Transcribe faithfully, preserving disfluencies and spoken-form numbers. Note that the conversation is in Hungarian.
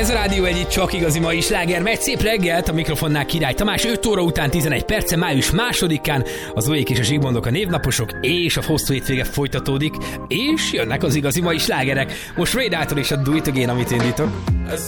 Ez a Rádió egy csak igazi mai sláger, megy szép reggelt, a mikrofonnál Király Tamás, öt óra után tizenegy perce, május másodikán, az Zoék és a Zsigmondok a névnaposok, és a hosszú hétvége folytatódik, és jönnek az igazi mai slágerek. Most Ray Dalton és a Do It Again, amit indítok.